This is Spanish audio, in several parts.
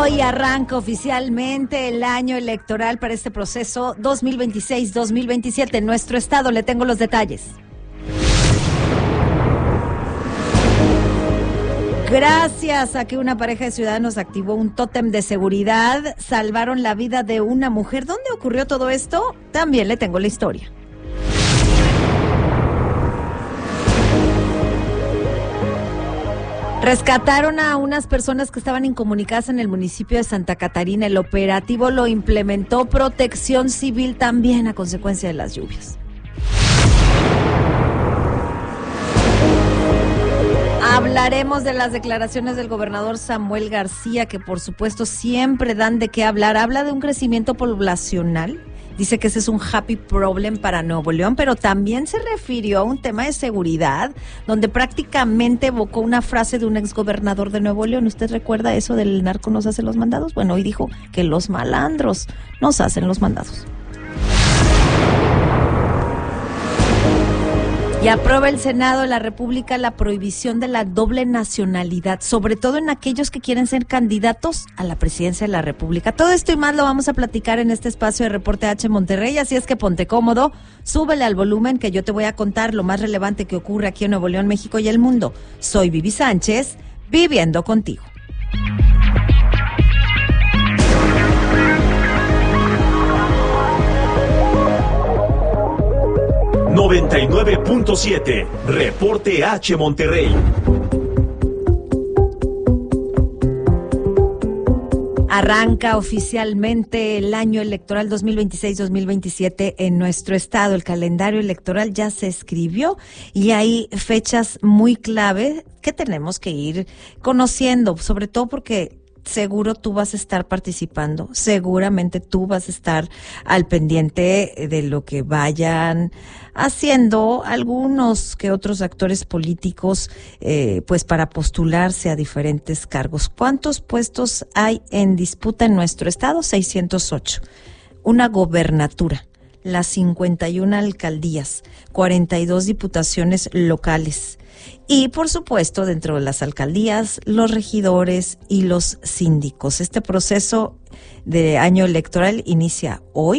Hoy arranca oficialmente el año electoral para este proceso 2026-2027 en nuestro estado. Le tengo los detalles. Gracias a que una pareja de ciudadanos activó un tótem de seguridad, salvaron la vida de una mujer. ¿Dónde ocurrió todo esto? También le tengo la historia. Rescataron a unas personas que estaban incomunicadas en el municipio de Santa Catarina. El operativo lo implementó Protección Civil también a consecuencia de las lluvias. Hablaremos de las declaraciones del gobernador Samuel García, que por supuesto siempre dan de qué hablar. Habla de un crecimiento poblacional. Dice que ese es un happy problem para Nuevo León, pero también se refirió a un tema de seguridad, donde prácticamente evocó una frase de un exgobernador de Nuevo León. ¿Usted recuerda eso del narco nos hace los mandados? Bueno, hoy dijo que los malandros nos hacen los mandados. Y aprueba el Senado de la República la prohibición de la doble nacionalidad, sobre todo en aquellos que quieren ser candidatos a la presidencia de la República. Todo esto y más lo vamos a platicar en este espacio de Reporte H Monterrey, así es que ponte cómodo, súbele al volumen que yo te voy a contar lo más relevante que ocurre aquí en Nuevo León, México y el mundo. Soy Vivi Sánchez, viviendo contigo. ...99.7... Reporte H Monterrey. Arranca oficialmente el año electoral 2026-2027 en nuestro estado. El calendario electoral ya se escribió y hay fechas muy clave que tenemos que ir conociendo, sobre todo porque seguro tú vas a estar participando, seguramente tú vas a estar al pendiente de lo que vayan haciendo algunos que otros actores políticos, pues para postularse a diferentes cargos. ¿Cuántos puestos hay en disputa en nuestro estado? 608. Una gobernatura, las 51 alcaldías, 42 diputaciones locales. Y, por supuesto, dentro de las alcaldías, los regidores y los síndicos. Este proceso de año electoral inicia hoy.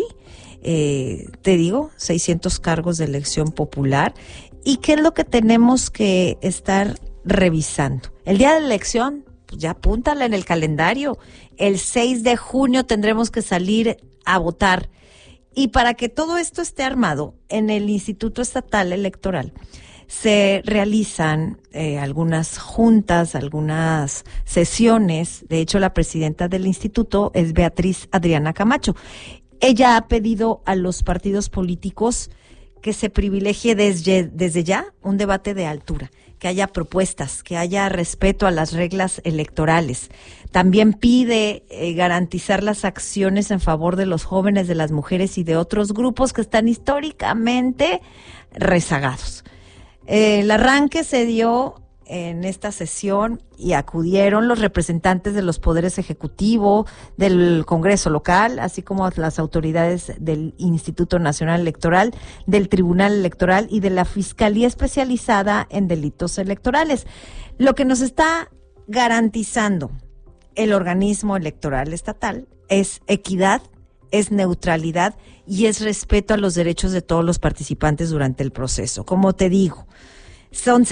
Te digo, 600 cargos de elección popular. ¿Y qué es lo que tenemos que estar revisando? El día de la elección, pues ya apúntala en el calendario. El 6 de junio tendremos que salir a votar. Y para que todo esto esté armado, en el Instituto Estatal Electoral se realizan algunas juntas, algunas sesiones. De hecho, la presidenta del instituto es Beatriz Adriana Camacho. Ella ha pedido a los partidos políticos que se privilegie desde ya un debate de altura, que haya propuestas, que haya respeto a las reglas electorales. También pide garantizar las acciones en favor de los jóvenes, de las mujeres y de otros grupos que están históricamente rezagados. El arranque se dio en esta sesión y acudieron los representantes de los poderes ejecutivo, del Congreso local, así como las autoridades del Instituto Nacional Electoral, del Tribunal Electoral y de la Fiscalía Especializada en Delitos Electorales. Lo que nos está garantizando el organismo electoral estatal es equidad, es neutralidad y es respeto a los derechos de todos los participantes durante el proceso. Como te digo, son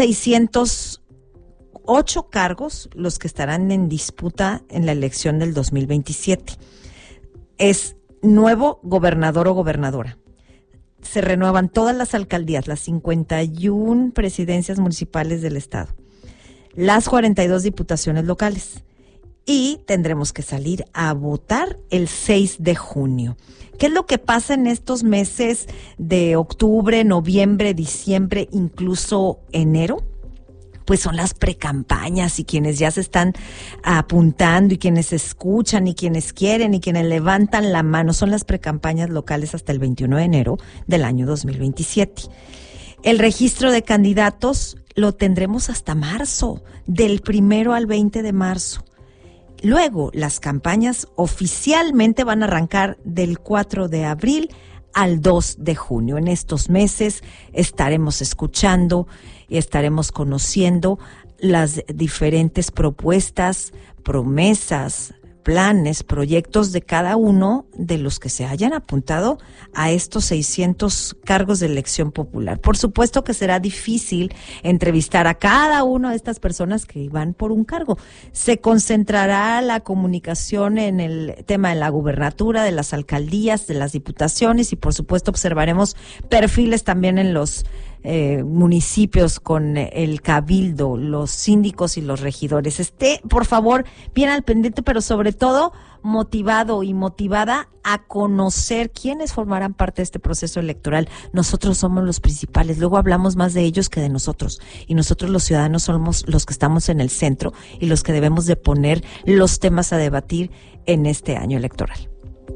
608 cargos los que estarán en disputa en la elección del 2027. Es nuevo gobernador o gobernadora. Se renuevan todas las alcaldías, las 51 presidencias municipales del estado, las 42 diputaciones locales. Y tendremos que salir a votar el 6 de junio. ¿Qué es lo que pasa en estos meses de octubre, noviembre, diciembre, incluso enero? Pues son las precampañas y quienes ya se están apuntando y quienes escuchan y quienes quieren y quienes levantan la mano. Son las precampañas locales hasta el 21 de enero del año 2027. El registro de candidatos lo tendremos hasta marzo, del 1 al 20 de marzo. Luego, las campañas oficialmente van a arrancar del 4 de abril al 2 de junio. En estos meses estaremos escuchando y estaremos conociendo las diferentes propuestas, promesas, planes, proyectos de cada uno de los que se hayan apuntado a estos 600 cargos de elección popular. Por supuesto que será difícil entrevistar a cada una de estas personas que van por un cargo. Se concentrará la comunicación en el tema de la gubernatura, de las alcaldías, de las diputaciones y por supuesto observaremos perfiles también en los municipios con el cabildo, los síndicos y los regidores. Esté, por favor, bien al pendiente, pero sobre todo motivado y motivada a conocer quiénes formarán parte de este proceso electoral. Nosotros somos los principales, luego hablamos más de ellos que de nosotros, y nosotros los ciudadanos somos los que estamos en el centro y los que debemos de poner los temas a debatir en este año electoral.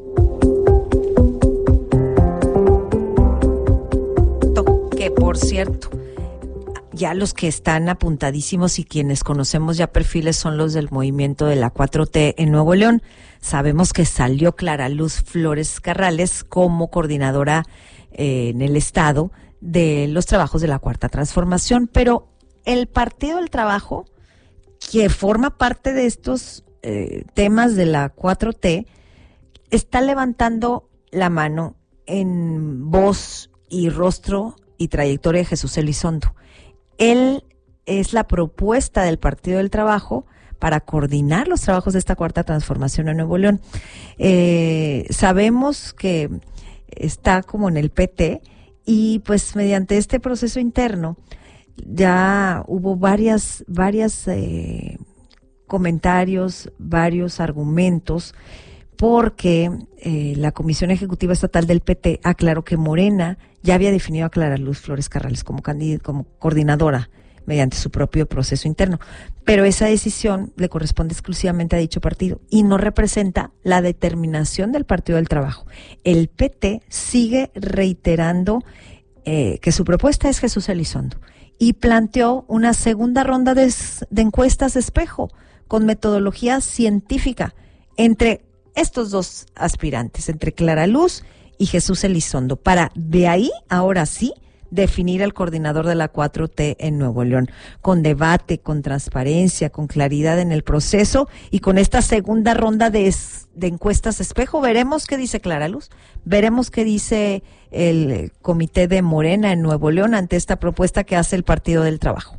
Que por cierto, ya los que están apuntadísimos y quienes conocemos ya perfiles son los del movimiento de la 4T en Nuevo León. Sabemos que salió Clara Luz Flores Carrales como coordinadora en el estado de los trabajos de la Cuarta Transformación, pero el Partido del Trabajo, que forma parte de estos temas de la 4T, está levantando la mano en voz y rostro y trayectoria de Jesús Elizondo. Él es la propuesta del Partido del Trabajo para coordinar los trabajos de esta Cuarta Transformación en Nuevo León. Sabemos que está como en el PT y pues mediante este proceso interno ya hubo varios comentarios, varios argumentos, porque la Comisión Ejecutiva Estatal del PT aclaró que Morena ya había definido a Clara Luz Flores Carrales como coordinadora mediante su propio proceso interno, pero esa decisión le corresponde exclusivamente a dicho partido y no representa la determinación del Partido del Trabajo. El PT sigue reiterando que su propuesta es Jesús Elizondo y planteó una segunda ronda de encuestas espejo con metodología científica entre estos dos aspirantes, entre Clara Luz y Jesús Elizondo, para de ahí, ahora sí, definir al coordinador de la 4T en Nuevo León, con debate, con transparencia, con claridad en el proceso y con esta segunda ronda de encuestas espejo. Veremos qué dice Clara Luz, veremos qué dice el comité de Morena en Nuevo León ante esta propuesta que hace el Partido del Trabajo.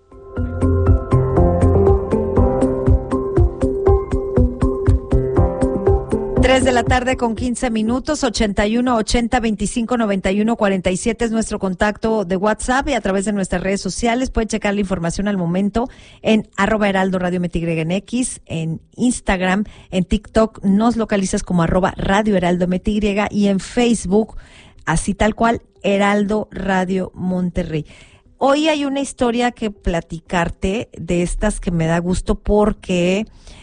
3 de la tarde con 15 minutos, 81 80 25 91 47 es nuestro contacto de WhatsApp y a través de nuestras redes sociales puede checar la información al momento en @heraldo_radio_MTY en Instagram, en TikTok nos localizas como @radio_heraldo_MTY y en Facebook, así tal cual, Heraldo Radio Monterrey. Hoy hay una historia que platicarte de estas que me da gusto porque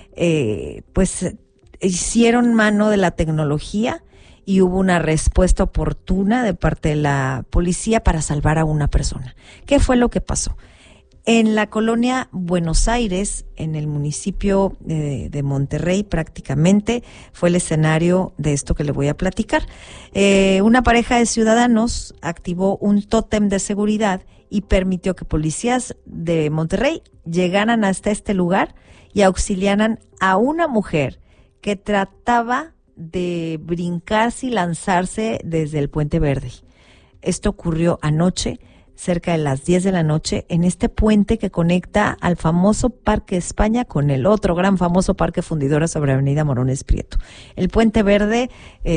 pues hicieron mano de la tecnología y hubo una respuesta oportuna de parte de la policía para salvar a una persona. ¿Qué fue lo que pasó? En la colonia Buenos Aires, en el municipio de Monterrey prácticamente, fue el escenario de esto que le voy a platicar. Una pareja de ciudadanos activó un tótem de seguridad y permitió que policías de Monterrey llegaran hasta este lugar y auxiliaran a una mujer que trataba de brincarse y lanzarse desde el Puente Verde. Esto ocurrió anoche, cerca de las 10 de la noche, en este puente que conecta al famoso Parque España con el otro gran famoso Parque Fundidora sobre Avenida Morones Prieto. El Puente Verde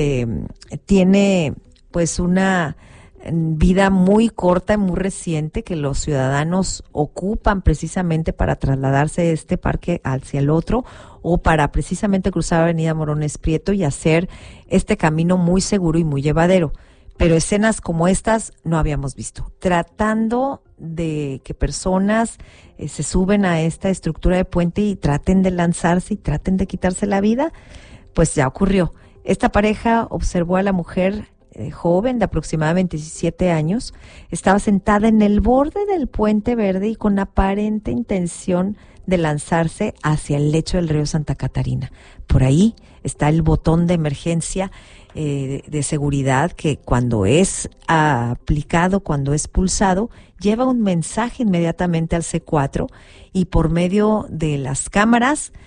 tiene pues una vida muy corta y muy reciente que los ciudadanos ocupan precisamente para trasladarse de este parque hacia el otro o para precisamente cruzar Avenida Morones Prieto y hacer este camino muy seguro y muy llevadero. Pero escenas como estas no habíamos visto. Tratando de que personas se suben a esta estructura de puente y traten de lanzarse y traten de quitarse la vida, pues ya ocurrió. Esta pareja observó a la mujer joven de aproximadamente 17 años, estaba sentada en el borde del Puente Verde y con aparente intención de lanzarse hacia el lecho del río Santa Catarina. Por ahí está el botón de emergencia de seguridad que cuando es aplicado, cuando es pulsado, lleva un mensaje inmediatamente al C4 y por medio de las cámaras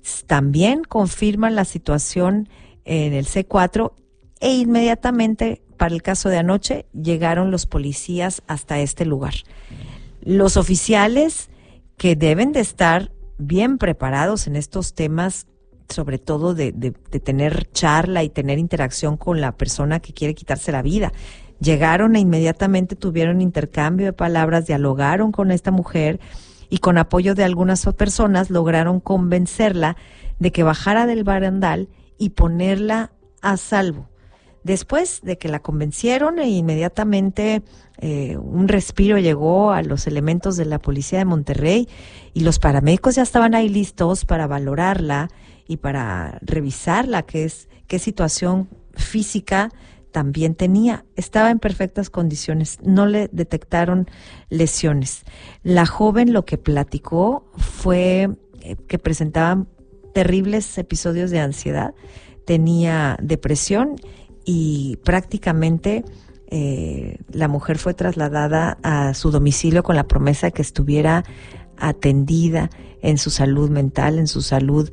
También confirman la situación en el C4 e inmediatamente, para el caso de anoche, llegaron los policías hasta este lugar. Los oficiales que deben de estar bien preparados en estos temas, sobre todo de tener charla y tener interacción con la persona que quiere quitarse la vida. Llegaron e inmediatamente tuvieron intercambio de palabras, dialogaron con esta mujer y con apoyo de algunas personas lograron convencerla de que bajara del barandal y ponerla a salvo. Después de que la convencieron, e inmediatamente un respiro llegó a los elementos de la policía de Monterrey y los paramédicos ya estaban ahí listos para valorarla y para revisarla, qué situación física también tenía. Estaba en perfectas condiciones, no le detectaron lesiones. La joven lo que platicó fue que presentaba terribles episodios de ansiedad, tenía depresión y prácticamente la mujer fue trasladada a su domicilio con la promesa de que estuviera atendida en su salud mental, en su salud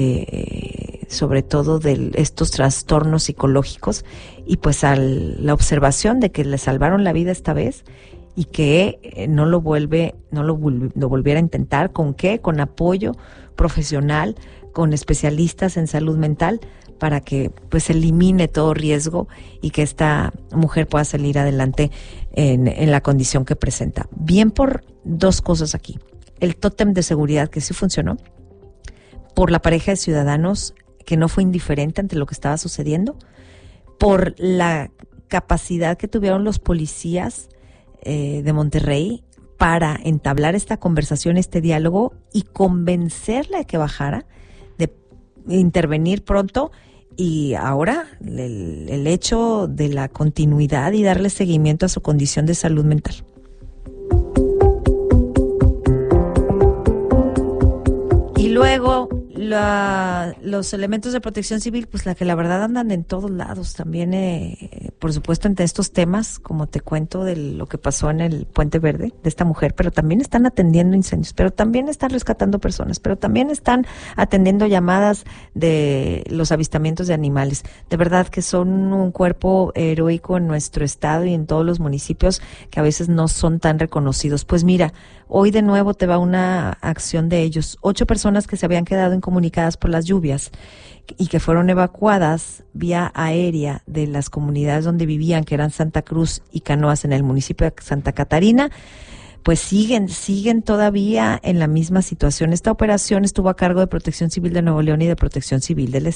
sobre todo de estos trastornos psicológicos, y pues la observación de que le salvaron la vida esta vez y que no lo volviera a intentar. ¿Con qué? Con apoyo profesional, con especialistas en salud mental, para que pues elimine todo riesgo y que esta mujer pueda salir adelante en la condición que presenta. Bien por dos cosas aquí. El tótem de seguridad que sí funcionó, por la pareja de ciudadanos que no fue indiferente ante lo que estaba sucediendo, por la capacidad que tuvieron los policías de Monterrey para entablar esta conversación, este diálogo y convencerla de que bajara, de intervenir pronto. Y ahora el hecho de la continuidad y darle seguimiento a su condición de salud mental. Y luego los elementos de protección civil, pues la verdad andan en todos lados. También, por supuesto, entre estos temas, como te cuento de lo que pasó en el Puente Verde, de esta mujer, pero también están atendiendo incendios, pero también están rescatando personas, pero también están atendiendo llamadas de los avistamientos de animales. De verdad que son un cuerpo heroico en nuestro estado y en todos los municipios que a veces no son tan reconocidos. Pues mira, hoy de nuevo te va una acción de ellos. 8 personas que se habían quedado incomunicadas por las lluvias y que fueron evacuadas vía aérea de las comunidades donde vivían, que eran Santa Cruz y Canoas en el municipio de Santa Catarina, pues siguen todavía en la misma situación. Esta operación estuvo a cargo de Protección Civil de Nuevo León y de Protección Civil del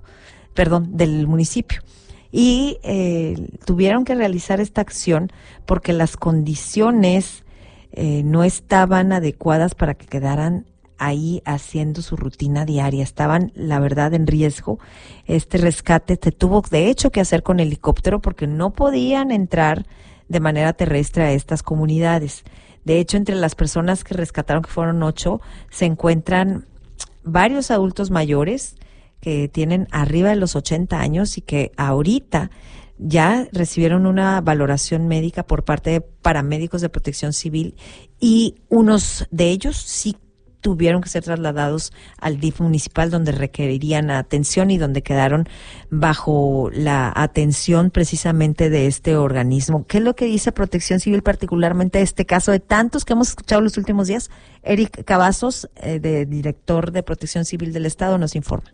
del municipio. Y tuvieron que realizar esta acción porque las condiciones no estaban adecuadas para que quedaran ahí haciendo su rutina diaria. Estaban, la verdad, en riesgo. Este rescate se tuvo, de hecho, que hacer con helicóptero porque no podían entrar de manera terrestre a estas comunidades. De hecho, entre las personas que rescataron, que fueron 8, se encuentran varios adultos mayores que tienen arriba de los 80 años y que ahorita ya recibieron una valoración médica por parte de paramédicos de Protección Civil, y unos de ellos sí tuvieron que ser trasladados al DIF municipal, donde requerirían atención y donde quedaron bajo la atención precisamente de este organismo. ¿Qué es lo que dice Protección Civil particularmente de este caso, de tantos que hemos escuchado los últimos días? Eric Cavazos, director de Protección Civil del Estado, nos informa.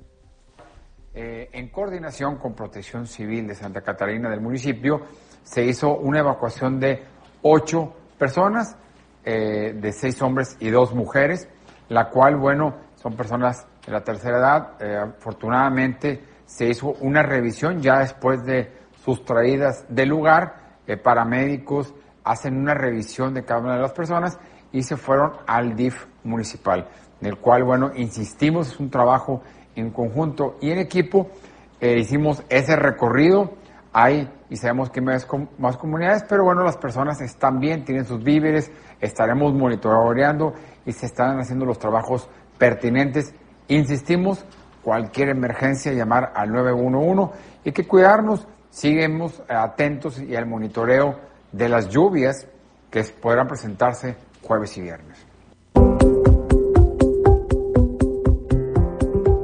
En coordinación con Protección Civil de Santa Catarina del municipio, se hizo una evacuación de 8 personas, de 6 hombres y 2 mujeres, la cual, bueno, son personas de la tercera edad. Afortunadamente se hizo una revisión ya después de sustraídas del lugar. Paramédicos hacen una revisión de cada una de las personas y se fueron al DIF municipal, del cual, bueno, insistimos, es un trabajo en conjunto y en equipo. Hicimos ese recorrido, y sabemos que hay más comunidades, pero bueno, las personas están bien, tienen sus víveres, estaremos monitoreando y se están haciendo los trabajos pertinentes. Insistimos, cualquier emergencia, llamar al 911 y que cuidarnos, seguimos atentos y al monitoreo de las lluvias que podrán presentarse jueves y viernes.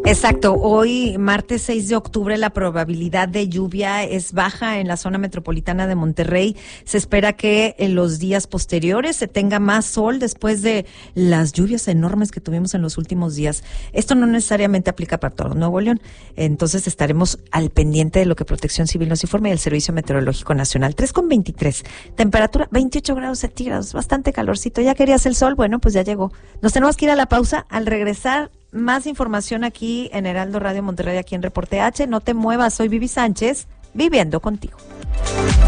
Exacto, hoy martes 6 de octubre la probabilidad de lluvia es baja en la zona metropolitana de Monterrey. Se espera que en los días posteriores se tenga más sol después de las lluvias enormes que tuvimos en los últimos días. Esto no necesariamente aplica para todo Nuevo León, entonces estaremos al pendiente de lo que Protección Civil nos informe y el Servicio Meteorológico Nacional. 3:23, temperatura 28 grados centígrados, bastante calorcito. ¿Ya querías el sol? Bueno, pues ya llegó. Nos tenemos que ir a la pausa. Al regresar, más información aquí en Heraldo Radio Monterrey, aquí en Reporte H. No te muevas, soy Vivi Sánchez, viviendo contigo.